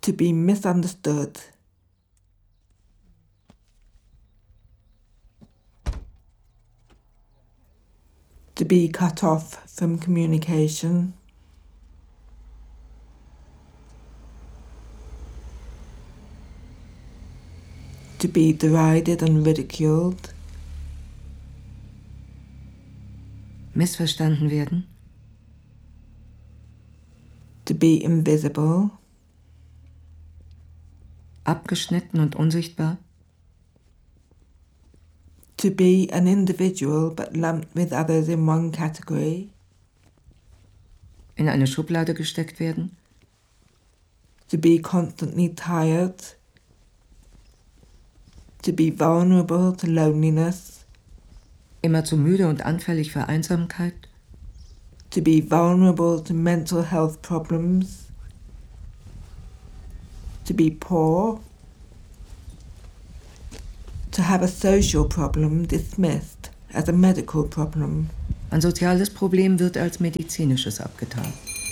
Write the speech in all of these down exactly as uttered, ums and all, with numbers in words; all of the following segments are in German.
To be misunderstood. To be cut off from communication. To be derided and ridiculed. Missverstanden werden. To be invisible. Abgeschnitten und unsichtbar. To be an individual but lumped with others in one category. In eine Schublade gesteckt werden. To be constantly tired. To be vulnerable to loneliness. Immer zu müde und anfällig für Einsamkeit. To be vulnerable to mental health problems. To be poor. To have a social problem dismissed as a medical problem. Ein soziales Problem wird als medizinisches abgetan.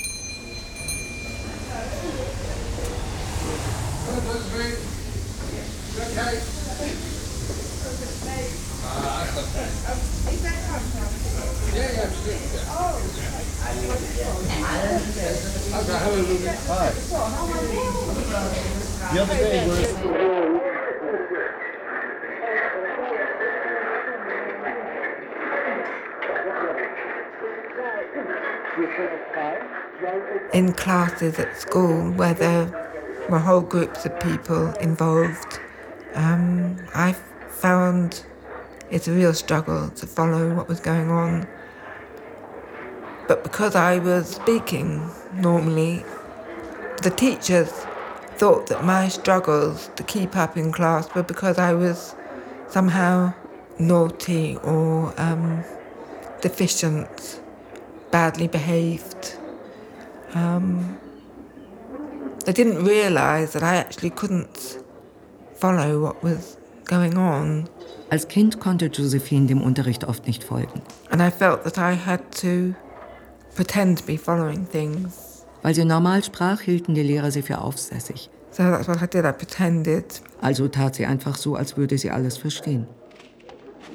In classes at school where there were whole groups of people involved, um, I found it's a real struggle to follow what was going on. But because I was speaking normally, the teachers thought that my struggles to keep up in class were because I was somehow naughty or um, deficient, badly behaved. Um, they didn't realise that I actually couldn't follow what was going on. Als Kind konnte Josephine dem Unterricht oft nicht folgen. And I felt that I had to pretend to be following things. Weil sie normal sprach, hielten die Lehrer sie für aufsässig. So that's what I did, I pretended. Also tat sie einfach so, als würde sie alles verstehen.